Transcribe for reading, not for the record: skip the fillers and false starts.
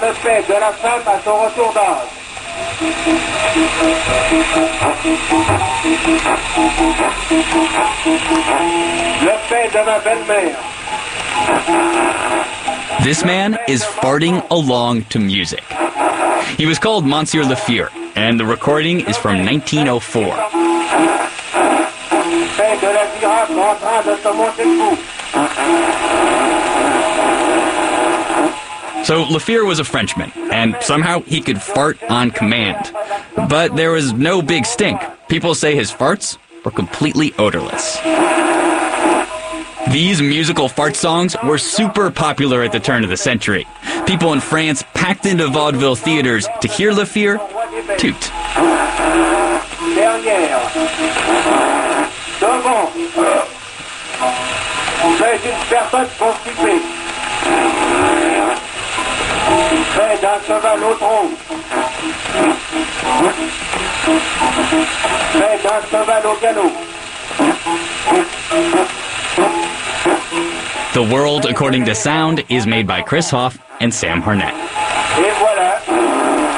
le fait de la femme à son retour d'âge. Le fait de ma belle-mère. This man is farting along to music. He was called Monsieur Lefèvre, and the recording is from 1904. Fait de la girafe en train de se monter debout. So Lefèvre was a Frenchman, and somehow he could fart on command. But there was no big stink. People say his farts were completely odorless. These musical fart songs were super popular at the turn of the century. People in France packed into vaudeville theaters to hear Lefèvre toot. Derrière. Devant. C'est une personne constipée. Fait d'un cheval au trot. Fait d'un cheval au galop. The World According to Sound is made by Chris Hoff and Sam Harnett.